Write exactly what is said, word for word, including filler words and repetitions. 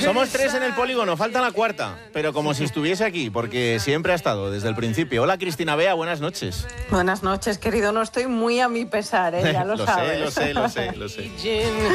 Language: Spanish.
Somos tres en el polígono, falta la cuarta, pero como si estuviese aquí, porque siempre ha estado desde el principio. Hola, Cristina Bea, buenas noches. Buenas noches, querido. No estoy muy a mi pesar, ¿eh? Ya lo, lo sabes. sé, lo sé, lo sé, lo sé.